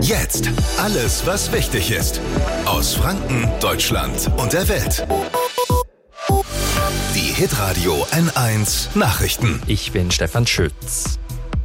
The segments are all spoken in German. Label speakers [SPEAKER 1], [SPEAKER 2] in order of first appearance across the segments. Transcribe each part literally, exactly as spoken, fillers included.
[SPEAKER 1] Jetzt alles, was wichtig ist. Aus Franken, Deutschland und der Welt. Die Hitradio N eins Nachrichten.
[SPEAKER 2] Ich bin Stefan Schütz.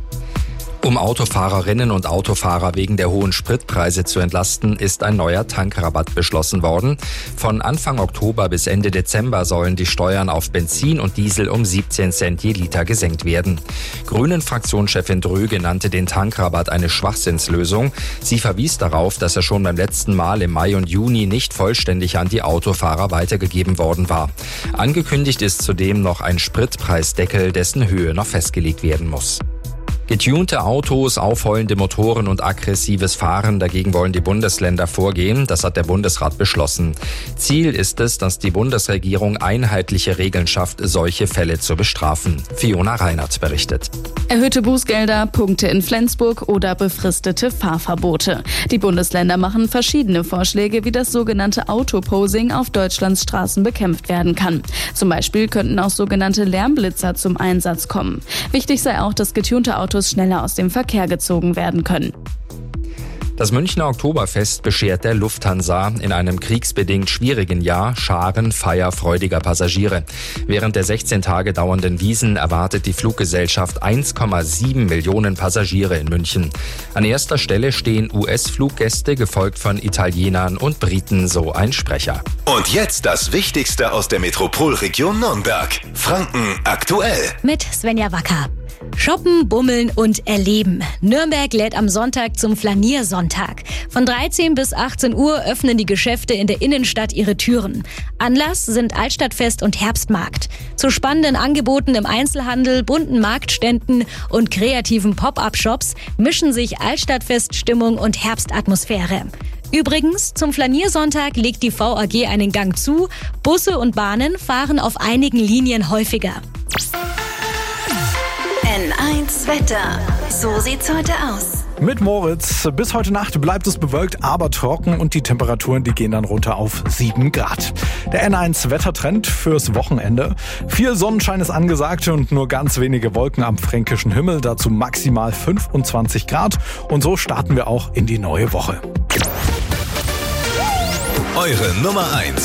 [SPEAKER 2] Um Autofahrerinnen und Autofahrer wegen der hohen Spritpreise zu entlasten, ist ein neuer Tankrabatt beschlossen worden. Von Anfang Oktober bis Ende Dezember sollen die Steuern auf Benzin und Diesel um siebzehn Cent je Liter gesenkt werden. Grünen-Fraktionschefin Dröge nannte den Tankrabatt eine Schwachsinnslösung. Sie verwies darauf, dass er schon beim letzten Mal im Mai und Juni nicht vollständig an die Autofahrer weitergegeben worden war. Angekündigt ist zudem noch ein Spritpreisdeckel, dessen Höhe noch festgelegt werden muss. Getunte Autos, aufheulende Motoren und aggressives Fahren, dagegen wollen die Bundesländer vorgehen. Das hat der Bundesrat beschlossen. Ziel ist es, dass die Bundesregierung einheitliche Regeln schafft, solche Fälle zu bestrafen. Fiona Reinert berichtet.
[SPEAKER 3] Erhöhte Bußgelder, Punkte in Flensburg oder befristete Fahrverbote. Die Bundesländer machen verschiedene Vorschläge, wie das sogenannte Autoposing auf Deutschlands Straßen bekämpft werden kann. Zum Beispiel könnten auch sogenannte Lärmblitzer zum Einsatz kommen. Wichtig sei auch, dass getunte Autos schneller aus dem Verkehr gezogen werden können.
[SPEAKER 2] Das Münchner Oktoberfest beschert der Lufthansa in einem kriegsbedingt schwierigen Jahr Scharen feierfreudiger Passagiere. Während der sechzehn Tage dauernden Wiesn erwartet die Fluggesellschaft eins Komma sieben Millionen Passagiere in München. An erster Stelle stehen U S-Fluggäste, gefolgt von Italienern und Briten, so ein Sprecher.
[SPEAKER 1] Und jetzt das Wichtigste aus der Metropolregion Nürnberg. Franken aktuell.
[SPEAKER 4] Mit Svenja Wacker. Shoppen, bummeln und erleben. Nürnberg lädt am Sonntag zum Flaniersonntag. Von dreizehn bis achtzehn Uhr öffnen die Geschäfte in der Innenstadt ihre Türen. Anlass sind Altstadtfest und Herbstmarkt. Zu spannenden Angeboten im Einzelhandel, bunten Marktständen und kreativen Pop-up-Shops mischen sich Altstadtfeststimmung und Herbstatmosphäre. Übrigens, zum Flaniersonntag legt die V A G einen Gang zu. Busse und Bahnen fahren auf einigen Linien häufiger.
[SPEAKER 5] N eins Wetter. So sieht's heute aus.
[SPEAKER 6] Mit Moritz. Bis heute Nacht bleibt es bewölkt, aber trocken und die Temperaturen, die gehen dann runter auf sieben Grad. Der N eins Wettertrend fürs Wochenende. Viel Sonnenschein ist angesagt und nur ganz wenige Wolken am fränkischen Himmel. Dazu maximal fünfundzwanzig Grad. Und so starten wir auch in die neue Woche.
[SPEAKER 1] Eure Nummer eins